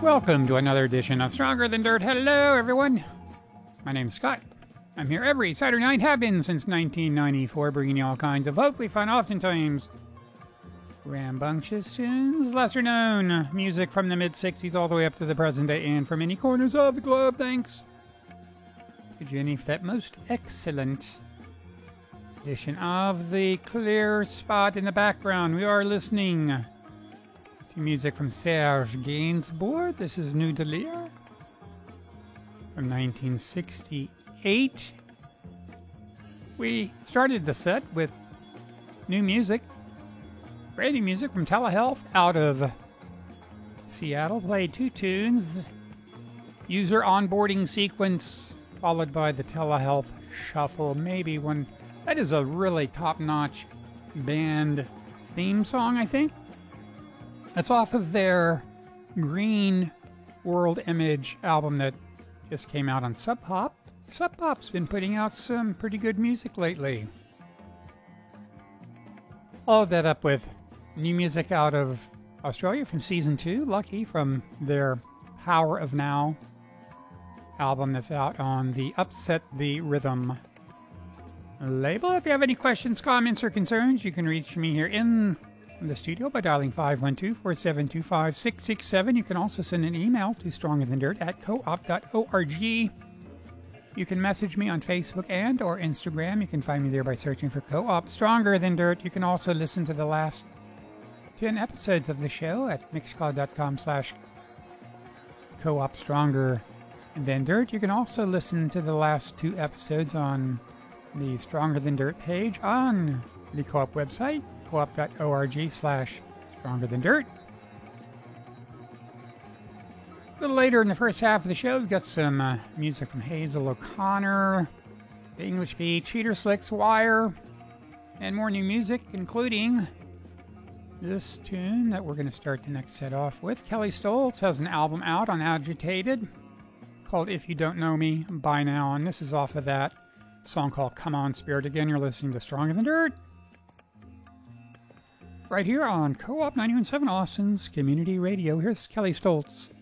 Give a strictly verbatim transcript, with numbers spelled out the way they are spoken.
Welcome to another edition of Stronger Than Dirt. Hello, everyone. My name's Scott. I'm here every Saturday night, have been since nineteen ninety-four, bringing you all kinds of hopefully fun, oftentimes rambunctious tunes, lesser known music from the mid-sixties all the way up to the present day and from many corners of the globe. Thanks to Jenny for that most excellent edition of The Clear Spot in the background. We are listening to music from Serge Gainsbourg. This is New Delir from nineteen sixty-eight. We started the set with new music, brand new music from Telehealth out of Seattle. Played two tunes, user onboarding sequence, followed by the Telehealth Shuffle. Maybe one that is a really top-notch band theme song, I think. That's off of their Green World Image album that just came out on Sub Pop. Sub Pop's been putting out some pretty good music lately. Followed that up with new music out of Australia from Season two, Lucky, from their Power of Now album that's out on the Upset the Rhythm label. If you have any questions, comments, or concerns, you can reach me here in the studio by dialing five one two, four seven two, five six six seven. You can also send an email to strongerthandirt at co-op dot org. You can message me on Facebook and or Instagram. You can find me there by searching for Co-op Stronger Than Dirt. You can also listen to the last ten episodes of the show at mixcloud.com slash co-op stronger than dirt. You can also listen to the last two episodes on the Stronger Than Dirt page on the Co-op website, co-op dot org slash stronger than dirt. A little later in the first half of the show, we've got some uh, music from Hazel O'Connor, The English Beat, Cheater Slicks, Wire, and more new music, including this tune that we're going to start the next set off with. Kelly Stoltz has an album out on Agitated called If You Don't Know Me By Now, and this is off of that song called Come On Spirit. Again, you're listening to Stronger Than Dirt right here on Co-op ninety-one point seven Austin's Community Radio. Here's Kelly Stoltz.